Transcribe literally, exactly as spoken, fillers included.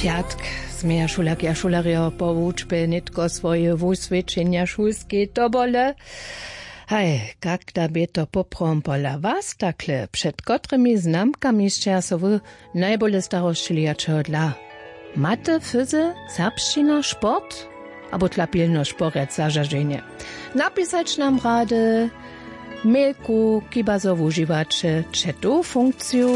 piatk zmieja šulak ja šularja po učbe nitko svoje vusvedčenja šulske tobole. Hej, kak da by to poprompola vás takle, před kotrými znamkami šťa so vy najbole starostčiliačeho dla? Mate, fyze, serbština, šport? Abo tla pilno šporec zažaženje. Napisać nam rady, mailku, kiba so używacie, czy tu funkcję